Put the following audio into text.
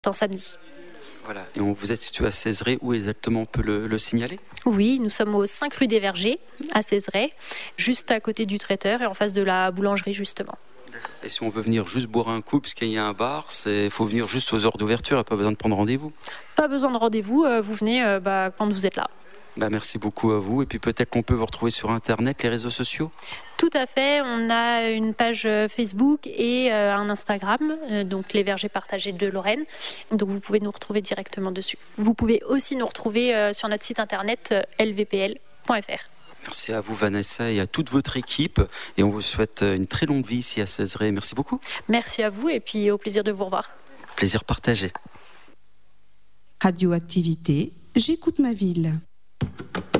un samedi. Voilà, et vous êtes situé à Cézeret, où exactement on peut le signaler ? Oui, nous sommes au 5 rue des Vergers, à Cézeret, juste à côté du traiteur et en face de la boulangerie justement. Et si on veut venir juste boire un coup, parce qu'il y a un bar, il faut venir juste aux heures d'ouverture, il n'y a pas besoin de prendre rendez-vous. Pas besoin de rendez-vous, vous venez quand vous êtes là. Merci beaucoup à vous, et puis peut-être qu'on peut vous retrouver sur Internet, les réseaux sociaux ? Tout à fait, on a une page Facebook et un Instagram, donc les Vergers partagés de Lorraine, donc vous pouvez nous retrouver directement dessus. Vous pouvez aussi nous retrouver sur notre site internet lvpl.fr. Merci à vous Vanessa et à toute votre équipe, et on vous souhaite une très longue vie ici à Cézeret. Merci beaucoup. Merci à vous et puis au plaisir de vous revoir. Plaisir partagé. Radioactivité, j'écoute ma ville.